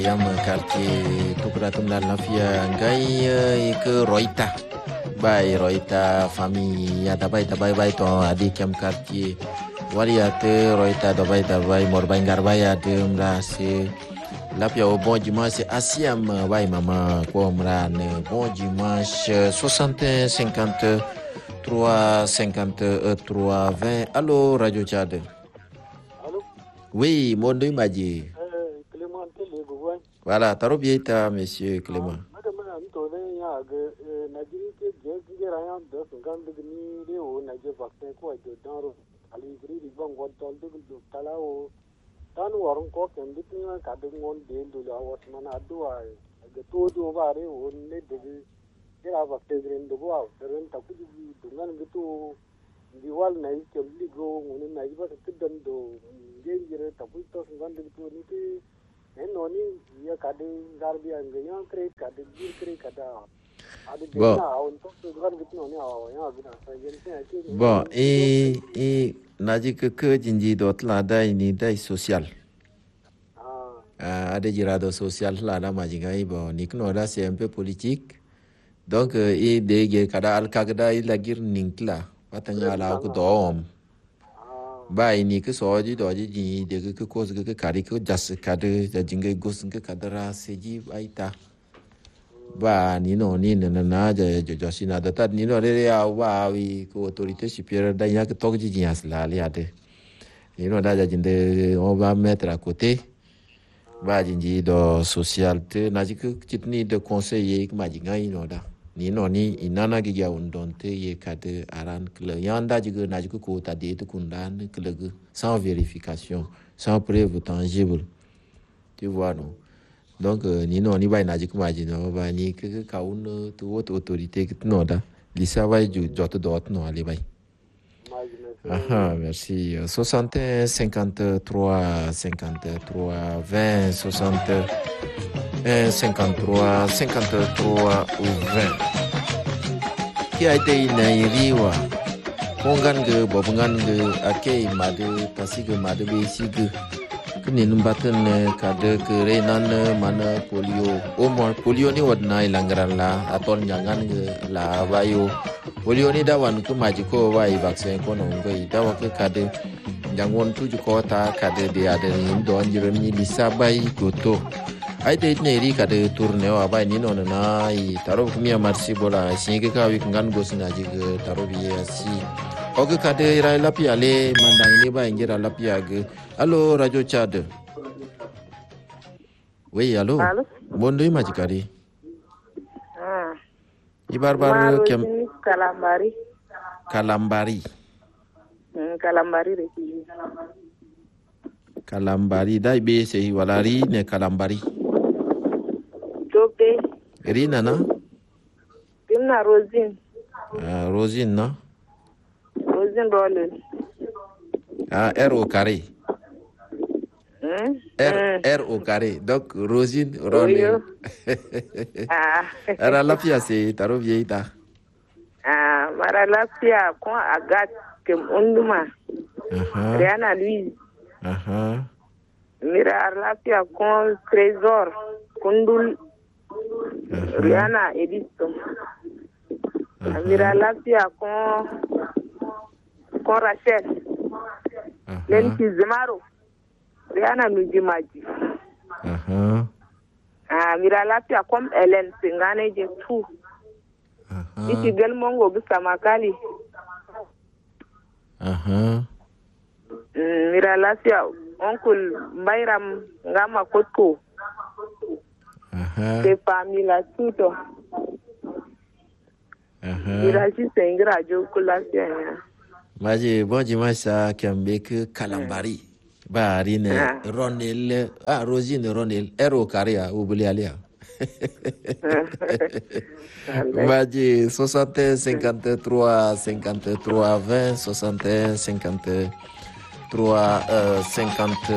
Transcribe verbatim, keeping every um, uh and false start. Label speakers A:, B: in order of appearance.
A: Yam quartier Tukratum la Lafia Ngai ke Roita. Bai Roita famille ya dabai dabai bai to adik yam quartier. Wali ate Roita dabai dabai morbai ngarbai ade mrase. Lapia au bon dimanche asiam bai mama ko mran bon dimanche soixante cinquante-trois cinquante-trois vingt. Allô Radio Tchad.
B: Allô.
A: Oui, mon Dieu m'a dit.
B: Clément Télégouen.
A: Voilà, Tarobieta, monsieur Clément.
B: Madame Antone Yag, Nadiri, Gérayan, de Gangan de Nide, ou Nadje Vaccin, quoi, de Danro, Alibri, Ribon, what told the Talao, Tan Warren Cock and Dipping and Cadamon, Dale, to the Watchman Adua, the two to Vare, who need the get out of in the wow, the rent of the Dungan to the wall night, your legal, when I was a kid and do danger, Taputos and Gandu to and only you are cutting Garbia and the young creek at the G creek at the
A: Bon, bon, et et naji que que jinji dot la dai ni dai social. Ah, ada jirado social la da majingai bon, ni kno da c'est un peu politique. Donc et de kada al kagda il la gir ninkla, patanya la ko dom. Bai ni ke soji doji ji de ke ko ke kari ke jas kade da jingai gos ke kadara seji baita. Ba ni no ni na na ja jo jo sina da ta ni no re ya wa wi ko autorité supérieure da ya ke tok ji ji as la li ade. Ni no da ja jinde on va mettre à côté. Ba jinji do social te na ji ke kitni de conseiller ke ma ji ngai no da. Ni no ni inana gi ya undonte ye kade aran kle yanda ji ge na ji ko ta de to kundan kle sans vérification, sans preuve tangible. Tu vois non. Donc ni no ni bai na ji kuma ji no ba ni ke ka un tu autre autorité que no da li savai ju jot dot no ali bai. Ah merci. soixante et un cinquante-trois cinquante-trois vingt soixante et un cinquante-trois cinquante-trois ou vingt. Qui a été inairiwa kongan ge bobngan ge ake made pasige made be sige kini numbaten kade kere nan mana polio o mo polio ni wadna ilangran la atol jangan ge la bayo polio ni dawan ku maji ko wai vaccine ko no ngai dawa ke kade jangon tu ko ta kade de ade ni don jiren ni lisabai goto ai de ne ri kade tourne wa bai ni no na i taro kumia marsi bola singe ka wi ngan gosna ji ge taro bi asi oke kade rai lapi ale mandang ni ba ngira lapi age. Allô Radio Tchad. Oui, allô.
C: Allô.
A: Bondo imajikari.
C: Ah.
A: Ibarbar kem
C: Kalambari.
A: Kalambari.
C: Hmm, Kalambari reki.
A: Kalambari dai be sei walari ne Kalambari.
C: Tope.
A: Rina na?
C: Timna Rosine.
A: Ah, Rosine na?
C: Rosine Rollin.
A: Ah, R au carré.
C: Hmm?
A: R,
C: Hmm.
A: R au carré. Donc, Rosine Rollin.
C: Ah.
A: Era la pia c'est taro vieita.
C: Ah, mara lapia kon agat kem unduma.
A: Aha.
C: Rihanna Louise.
A: Aha.
C: Mira lapia kon Trésor. Kundul.
A: Aha.
C: Rihanna Edison.
A: Aha.
C: Mira lapia kon kon Rachel.
A: Aha.
C: Lenki Zemaro. Rihanna Nujimaji.
A: Aha.
C: Ah, mira lapia kom Ellen Singane je tu.
A: Aha.
C: Iti gel mongo bisa makali.
A: Aha.
C: Mm, mira lapia oncle Bayram ngama kotko.
A: Aha.
C: De famila tuto.
A: Aha.
C: Mira si sengira jo kulapia ya.
A: Maji bonji masa kambe ke Kalambari. Ba rine
C: Ah.
A: Ronel ah Rosine Ronel ero karia ubuli alia. Maji soixante cinquante-trois cinquante-trois vingt soixante cinquante-trois cinquante